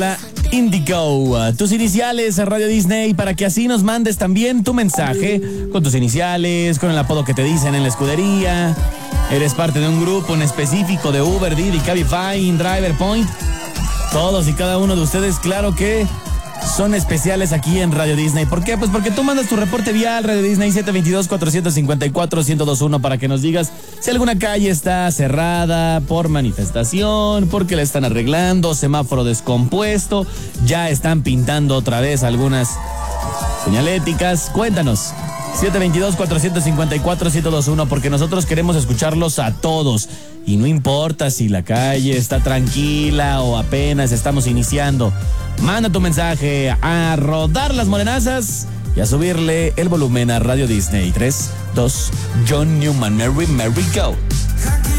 Indigo, tus iniciales a Radio Disney para que así nos mandes también tu mensaje con tus iniciales, con el apodo que te dicen en la escudería. Eres parte de un grupo en específico de Uber, Didi, Cabify, Driver Point. Todos y cada uno de ustedes, claro que son especiales aquí en Radio Disney. ¿Por qué? Pues porque tú mandas tu reporte vial Radio Disney 722-454-1021 para que nos digas si alguna calle está cerrada por manifestación, porque la están arreglando, semáforo descompuesto, ya están pintando otra vez algunas señaléticas. Cuéntanos. 722-454-1021 porque nosotros queremos escucharlos a todos. Y no importa si la calle está tranquila o apenas estamos iniciando. Manda tu mensaje a rodar las morenazas y a subirle el volumen a Radio Disney. 3, 2, John Newman, Merry, Merry, Go.